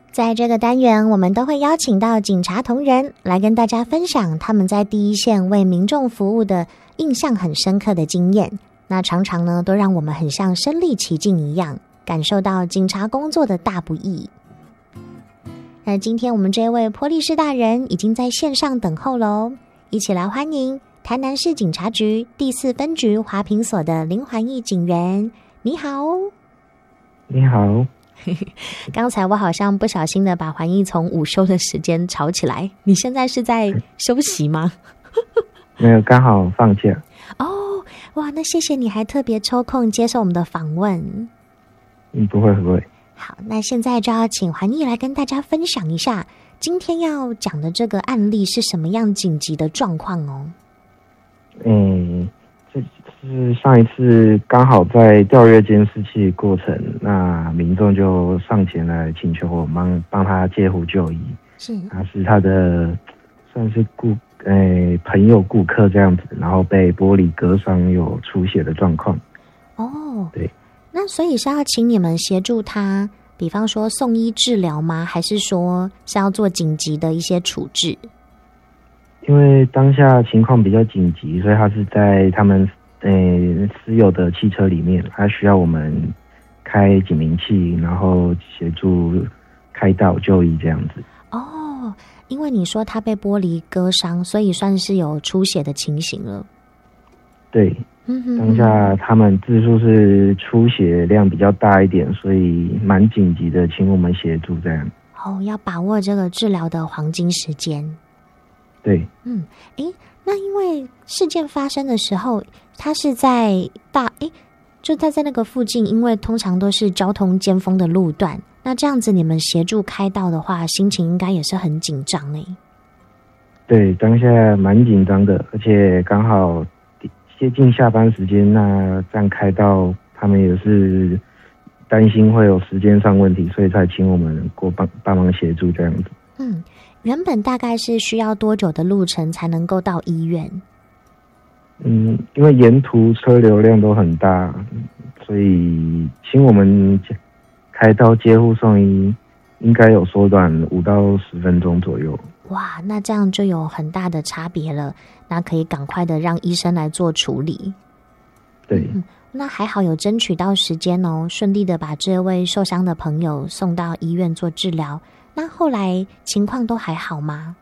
在这个单元，我们都会邀请到警察同仁来跟大家分享他们在第一线为民众服务的印象很深刻的经验。那常常呢，都让我们很像身临其境一样，感受到警察工作的大不易。那今天我们这位波利士大人已经在线上等候喽，一起来欢迎台南市警察局第4分局华坪所的林环义警员。你好。 你好。 刚才我好像不小心的把环义从午休的时间吵起来，你现在是在休息吗？ 没有，刚好放假。 哦，哇，那谢谢你还特别抽空接受我们的访问。 不会不会。 好，那现在就要请环义来跟大家分享一下今天要讲的这个案例是什么样紧急的状况哦。 这是上一次刚好在调阅监视器过程，那民众就上前来请求我帮他介护就医。 是， 他是他的算是朋友顾客这样子，然后被玻璃割伤有出血的状况。 哦， 对。 那所以是要请你们协助他，比方说送医治疗吗？还是说是要做紧急的一些处置？ 因为当下情况比较紧急，所以他是在他们私有的汽车里面，他需要我们开警鸣器，然后协助开道就医这样子。 哦，因为你说他被玻璃割伤，所以算是有出血的情形了。 对，当下他们自述是出血量比较大一点，所以蛮紧急的，请我们协助这样。 哦，要把握这个治疗的黄金时间。 对。 那因为事件发生的时候，他是在就他在那个附近，因为通常都是交通尖峰的路段，那这样子你们协助开道的话，心情应该也是很紧张欸。 对，当下蛮紧张的，而且刚好接近下班时间，那这样开道，他们也是担心会有时间上问题，所以才请我们帮忙协助这样子。 原本大概是需要多久的路程才能够到医院？ 因为沿途车流量都很大，所以请我们开刀接护送医，应该有缩短5到10分钟左右。 哇，那这样就有很大的差别了，那可以赶快的让医生来做处理。 对。 那还好有争取到时间哦，顺利的把这位受伤的朋友送到医院做治疗。那后来情况都还好吗？